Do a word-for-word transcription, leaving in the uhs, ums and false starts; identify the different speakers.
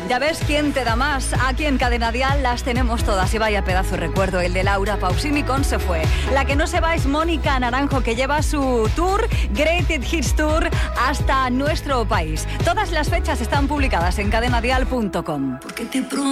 Speaker 1: Ya ves quién te da más. Aquí en Cadena Dial las tenemos todas y vaya pedazo de recuerdo el de Laura Pausini con Se Fue. La que no se va es Mónica Naranjo, que lleva su tour, Greatest Hits Tour, hasta nuestro país. Todas las fechas están publicadas en cadena dial punto com.
Speaker 2: Porque te